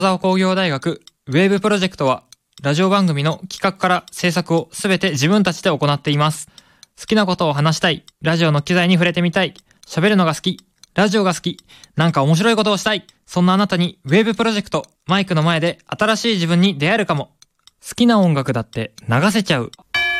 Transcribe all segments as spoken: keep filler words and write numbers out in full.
金沢工業大学ウェーブプロジェクトは、ラジオ番組の企画から制作をすべて自分たちで行っています。好きなことを話したい、ラジオの機材に触れてみたい、喋るのが好き、ラジオが好き、なんか面白いことをしたい、そんなあなたにウェーブプロジェクト、マイクの前で新しい自分に出会えるかも。好きな音楽だって流せちゃう。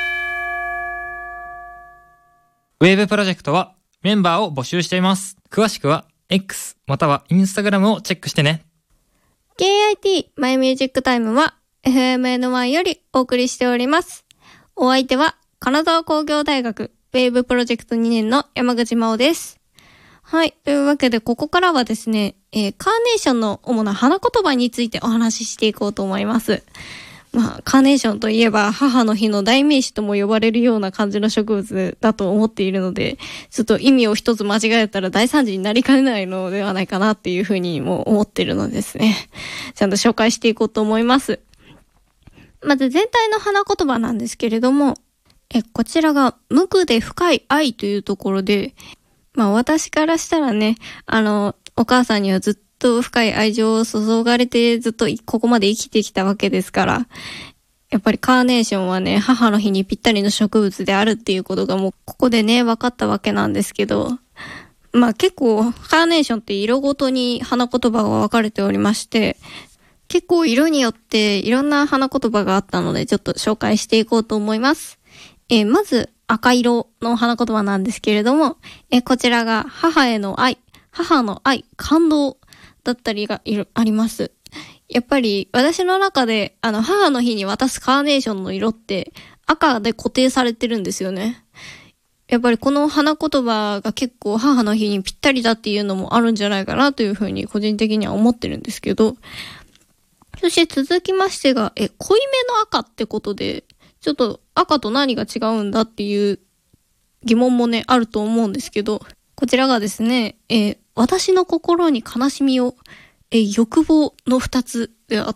ウェーブプロジェクトはメンバーを募集しています。詳しくは X または Instagram をチェックしてね。 ケーアイティー マイミュージックタイムは エフエムエヌワン よりお送りしております。お相手は金沢工業大学ウェーブプロジェクトにねんの山口真央です。はい。というわけで、ここからはですね、えー、カーネーションの主な花言葉についてお話ししていこうと思います。まあ、カーネーションといえば母の日の代名詞とも呼ばれるような感じの植物だと思っているので、ちょっと意味を一つ間違えたら大惨事になりかねないのではないかなっていうふうにも思っているのですね。ちゃんと紹介していこうと思います。まず全体の花言葉なんですけれども、え、こちらが無垢で深い愛というところで、まあ私からしたらね、あの、お母さんにはずっと深い愛情を注がれてずっとここまで生きてきたわけですから、やっぱりカーネーションはね、母の日にぴったりの植物であるっていうことがもうここでね、分かったわけなんですけど、まあ結構カーネーションって色ごとに花言葉が分かれておりまして、結構色によっていろんな花言葉があったのでちょっと紹介していこうと思います。えー、まず赤色の花言葉なんですけれども、えー、こちらが母への愛、母の愛、感動だったりがいる、あります。やっぱり私の中であの母の日に渡すカーネーションの色って赤で固定されてるんですよね。やっぱりこの花言葉が結構母の日にぴったりだっていうのもあるんじゃないかなというふうに個人的には思ってるんですけど、そして続きましてが、え、濃いめの赤ってことで、ちょっと赤と何が違うんだっていう疑問もね、あると思うんですけど、こちらがですね、えー、私の心に悲しみを、えー、欲望の二つであって、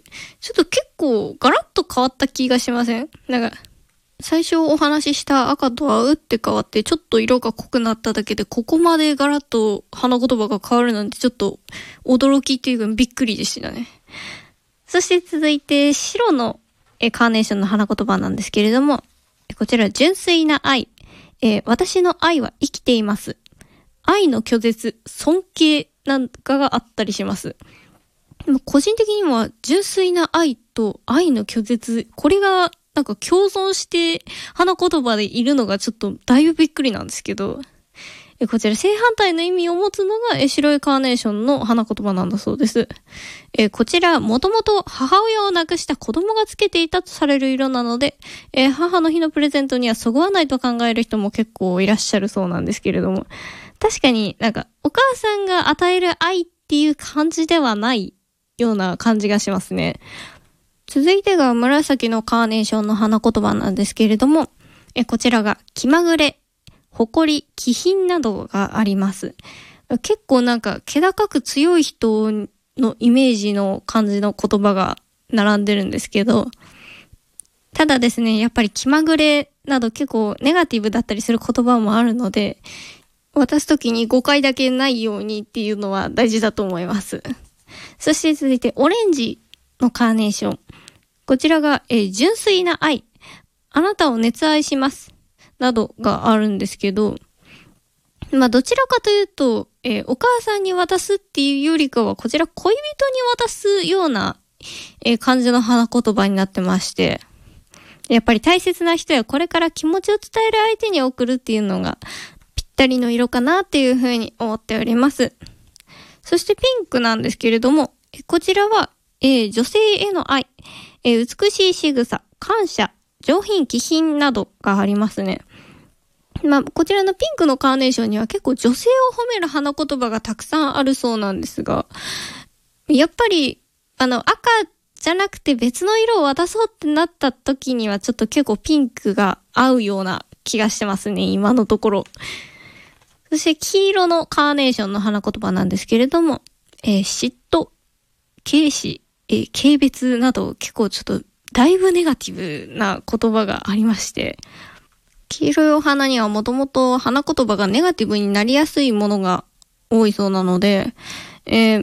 ちょっと結構ガラッと変わった気がしません？なんか、最初お話しした赤とは打って変わって、ちょっと色が濃くなっただけで、ここまでガラッと花言葉が変わるなんてちょっと驚きっていうかびっくりでしたね。そして続いて白のえカーネーションの花言葉なんですけれども、こちら純粋な愛、えー、私の愛は生きています。愛の拒絶、尊敬なんかがあったりします。個人的には純粋な愛と愛の拒絶、これがなんか共存して花言葉でいるのがちょっとだいぶびっくりなんですけど、こちら正反対の意味を持つのがえ白いカーネーションの花言葉なんだそうです。えこちらもともと母親を亡くした子供がつけていたとされる色なので、え母の日のプレゼントにはそぐわないと考える人も結構いらっしゃるそうなんですけれども、確かになんかお母さんが与える愛っていう感じではないような感じがしますね。続いてが紫のカーネーションの花言葉なんですけれども、えこちらが気まぐれ、誇り、気品などがあります。結構なんか気高く強い人のイメージの感じの言葉が並んでるんですけど、ただですね、やっぱり気まぐれなど結構ネガティブだったりする言葉もあるので、渡すときに誤解だけないようにっていうのは大事だと思います。そして続いてオレンジのカーネーション。こちらが、えー、純粋な愛。あなたを熱愛します。などがあるんですけど、まあどちらかというと、えー、お母さんに渡すっていうよりかは、こちら恋人に渡すような、えー、感じの花言葉になってまして、やっぱり大切な人やこれから気持ちを伝える相手に送るっていうのがぴったりの色かなっていうふうに思っております。そしてピンクなんですけれども、こちらは、えー、女性への愛、えー、美しい仕草、感謝、上品気品などがありますね。まあ、こちらのピンクのカーネーションには結構女性を褒める花言葉がたくさんあるそうなんですが、やっぱり、あの、赤じゃなくて別の色を渡そうってなった時にはちょっと結構ピンクが合うような気がしてますね、今のところ。そして黄色のカーネーションの花言葉なんですけれども、えー、嫉妬、軽視、えー、軽蔑など結構ちょっとだいぶネガティブな言葉がありまして、黄色いお花にはもともと花言葉がネガティブになりやすいものが多いそうなので、えー、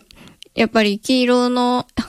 やっぱり黄色の